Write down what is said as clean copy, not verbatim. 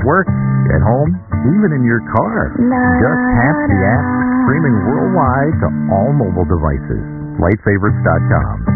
work, at home, even in your car. Just tap the app, streaming worldwide to all mobile devices. Lightfavorites.com.